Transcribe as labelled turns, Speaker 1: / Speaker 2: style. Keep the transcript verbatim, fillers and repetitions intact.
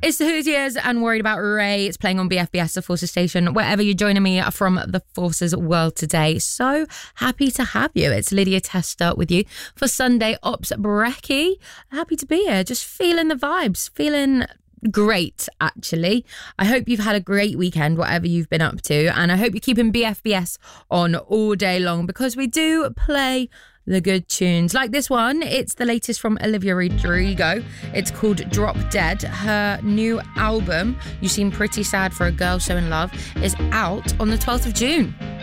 Speaker 1: It's the Hoosiers and Worried About Ray. It's playing on B F B S, the Forces station, wherever you're joining me from the Forces world today. So happy to have you. It's Lydia Tester with you for Sunday Ops Brekkie. Happy to be here. Just feeling the vibes, feeling great, actually. I hope you've had a great weekend, whatever you've been up to. And I hope you're keeping B F B S on all day long, because we do play the good tunes like this one. It's the latest from Olivia Rodrigo. It's called Drop Dead. Her new album, You Seem Pretty Sad for a Girl So in Love, is out on the twelfth of June.